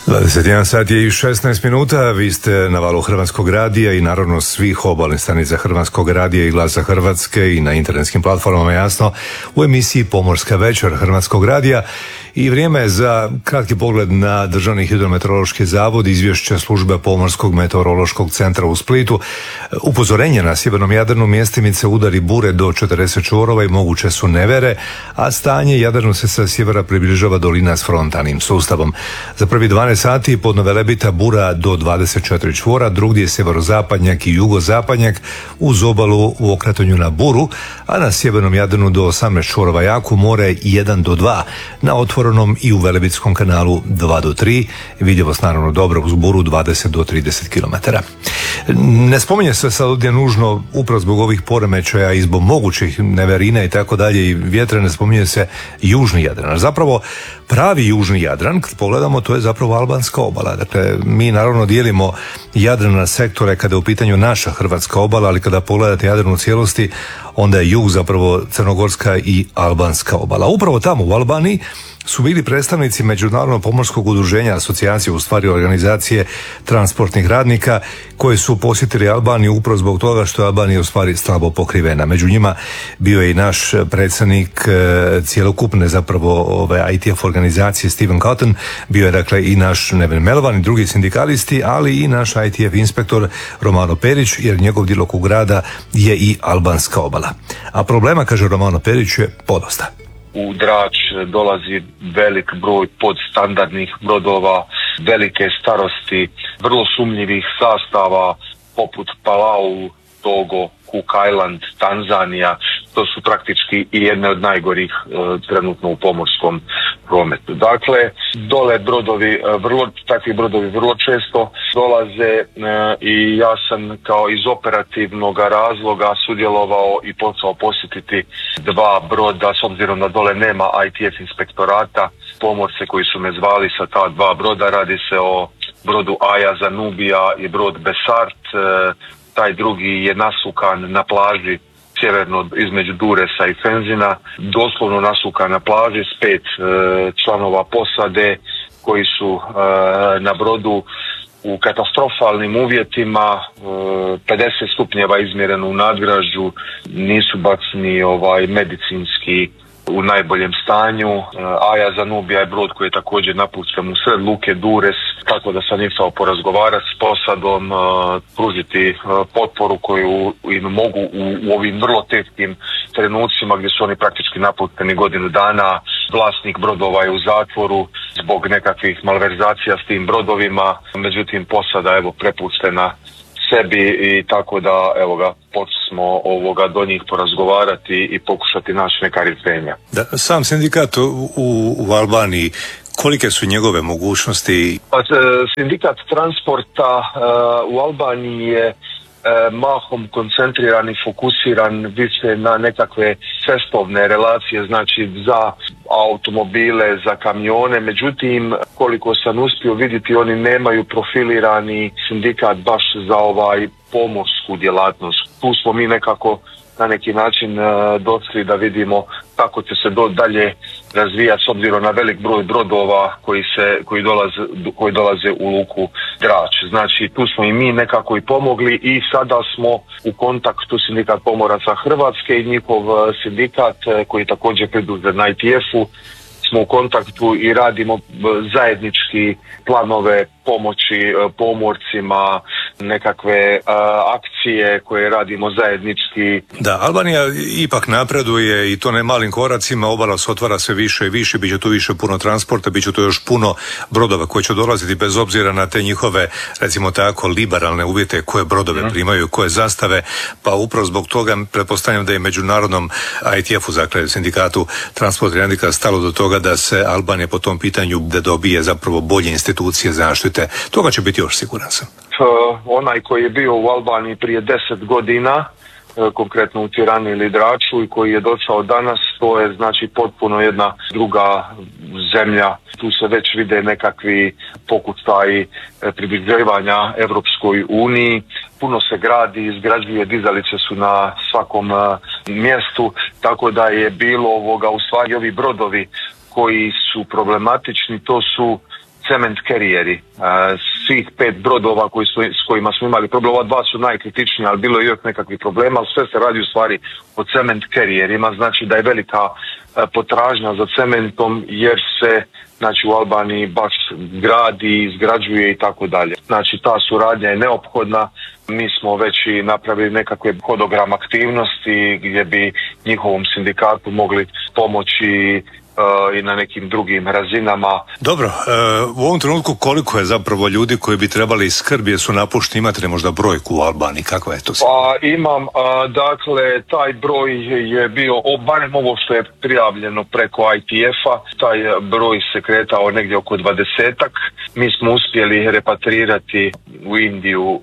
21 sat je i 16 minuta, vi ste na valu Hrvatskog radija i naravno svih obalnih stanica Hrvatskog radija i Glasa Hrvatske i na internetskim platformama, jasno, u emisiji Pomorska večer Hrvatskog radija. I vrijeme je za kratki pogled na Državni hidrometeorološki zavod, izvješće službe Pomorskog meteorološkog centra u Splitu. Upozorenje na sjevernom Jadranu, mjestimice udari bure do 40 čvorova i moguće su nevere, a stanje Jadranu se sa sjevera približava dolina s frontalnim sustavom. Za prvi 12 sati pod Velebita bura do 24 čvora, drugdje sjeverozapadnjak i jugozapadnjak uz obalu u okretanju na buru, a na sjevernom Jadranu do 18 čvorova jako more 1 do 2, na otvorenom i u Velebitskom kanalu 2 do 3, vidljivost naravno dobra uz buru 20 do 30 km. Ne spominje se sad ovdje nužno upravo zbog ovih poremećaja i zbog mogućih neverina i tako dalje i vjetra, ne spominje se južni Jadran. Zapravo pravi južni Jadran, kad pogledamo, to je zapravo albanska obala. Dakle, mi naravno dijelimo Jadran na sektore kada je u pitanju naša hrvatska obala, ali kada pogledate Jadran u cijelosti, onda je jug zapravo crnogorska i albanska obala. Upravo tamo u Albaniji su bili predstavnici Međunarodnog pomorskog udruženja, asocijacije, u stvari organizacije transportnih radnika, koji su posjetili Albaniju upravo zbog toga što je Albanija u stvari slabo pokrivena. Među njima bio je i naš predsjednik cjelokupne zapravo ove ITF organizacije Steven Cotton, bio je dakle i naš Neven Melvan i drugi sindikalisti, ali i naš ITF inspektor Romano Perić, jer njegov djelokrug rada je i albanska obala. A problema, kaže Romano Perić, je podosta. U Drač dolazi velik broj podstandardnih brodova, velike starosti, vrlo sumnjivih sastava poput Palau, Togo, Cook Island, Tanzanija. To su praktički i jedne od najgorih trenutno u pomorskom prometu. Dakle, dole takvi brodovi vrlo često dolaze i ja sam kao iz operativnog razloga sudjelovao i počeo posjetiti 2 broda, s obzirom da dole nema ITF inspektorata, pomorce koji su me zvali sa ta 2 broda. Radi se o brodu Aja Zanubija i brod Besart. Taj drugi je nasukan na plaži sjeverno između Duresa i Fenzina, doslovno nasukan na plaži s 5 članova posade koji su na brodu u katastrofalnim uvjetima, 50 stupnjeva izmjereno u nadgražđu, nisu baš ni medicinski u najboljem stanju. Aja Zanubija je brod koji je također napušten u sred luke Dures, tako da sam išao porazgovarati s posadom, pružiti potporu koju im mogu u ovim vrlo teškim trenucima gdje su oni praktički napušteni godinu dana. Vlasnik brodova je u zatvoru zbog nekakvih malverzacija s tim brodovima, međutim posada prepuštena sebi i tako da počeli smo do njih porazgovarati i pokušati naći neka rješenja. Sam sindikat u Albaniji, kolike su njegove mogućnosti? Sindikat transporta u Albaniji je mahom koncentriran i fokusiran više na nekakve cestovne relacije, znači za automobile, za kamione. Međutim, koliko sam uspio vidjeti, oni nemaju profilirani sindikat baš za pomorsku djelatnost. Tu smo mi nekako na neki način došli da vidimo kako će se dalje razvijati s obzirom na velik broj brodova koji dolaze u luku Drač. Znači tu smo i mi nekako i pomogli i sada smo u kontaktu sindikat pomoraca Hrvatske i njihov sindikat koji je također pridružen na ITF-u. Smo u kontaktu i radimo zajednički planove pomoći pomorcima, nekakve akcije koje radimo zajednički. Da, Albanija ipak napreduje i to ne malim koracima, obala se otvara sve više i više, bit će tu više puno transporta, bit će tu još puno brodova koji će dolaziti bez obzira na te njihove, recimo tako, liberalne uvjete koje brodove primaju, koje zastave, pa upravo zbog toga pretpostavljam da je međunarodnom ITF-u, dakle sindikatu transportnih radnika, stalo do toga da se Albanija po tom pitanju da dobije zapravo bolje institucije zaštite. Toga će biti još, siguran sam. Onaj koji je bio u Albaniji prije 10 godina, konkretno u Tirani ili Draču, i koji je došao danas, to je znači potpuno jedna druga zemlja. Tu se već vide nekakvi pokušaji približavanja Europskoj uniji. Puno se gradi, izgrađuje, dizalice su na svakom mjestu, tako da je bilo u stvari ovi brodovi koji su problematični, to su cement carrieri. Svih 5 brodova s kojima smo imali problema, 2 su najkritičniji, ali bilo je još nekakvih problema, ali sve se radi u stvari o cement carrierima, znači da je velika potražnja za cementom jer se u Albaniji baš gradi, izgrađuje i tako dalje. Znači ta suradnja je neophodna. Mi smo već i napravili nekakve hodogram aktivnosti gdje bi njihovom sindikatu mogli pomoći i na nekim drugim razinama. Dobro, u ovom trenutku koliko je zapravo ljudi koji bi trebali skrb jer su napušteni, imate li možda brojku u Albaniji, kakva je to situacija? Pa imam, dakle, taj broj je bio, barem ovo što je prijavljeno preko ITF-a, taj broj se kretao negdje oko 20-ak. Mi smo uspjeli repatrirati u Indiju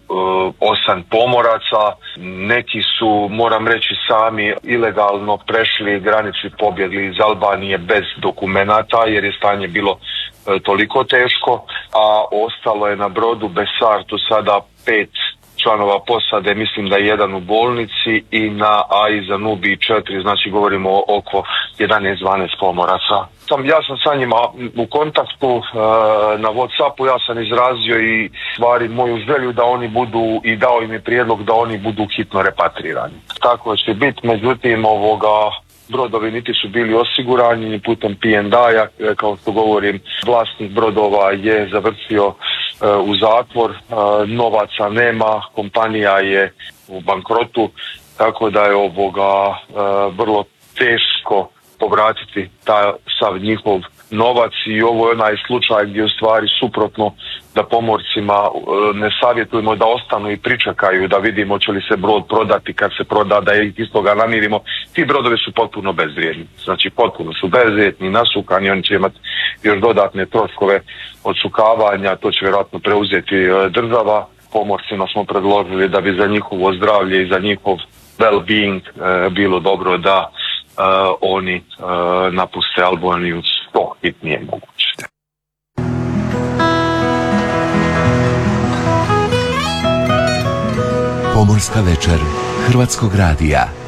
8 pomoraca, neki su, moram reći, sami ilegalno prešli granicu i pobjegli iz Albanije bez dokumenata jer je stanje bilo toliko teško, a ostalo je na brodu Besartu sada 5 članova posade, mislim da je jedan u bolnici i na Aiza Nubi 4, znači govorimo oko 11-12 pomoraca. Ja sam sa njima u kontaktu na Whatsappu, ja sam izrazio i stvari moju želju da oni budu i dao im je prijedlog da oni budu hitno repatrirani. Tako će biti, međutim brodovi niti su bili osigurani ni putem P&I-a, kao što govorim, vlasnik brodova je završio u zatvor, novaca nema, kompanija je u bankrotu, tako da je vrlo teško povratiti taj sav njihov novac i ovo je onaj slučaj gdje u stvari suprotno da pomorcima ne savjetujemo da ostanu i pričekaju da vidimo će li se brod prodati, kad se proda da ih iz toga namirimo. Ti brodovi su potpuno bezvrijedni, znači potpuno su bezvrijedni, nasukani, oni će imati još dodatne troškove odsukavanja, to će vjerojatno preuzeti država. Pomorcima smo predložili da bi za njihovo zdravlje i za njihov well-being bilo dobro da oni napuste Albaniju što hitnije moguće. Pomorska večer Hrvatskog radija.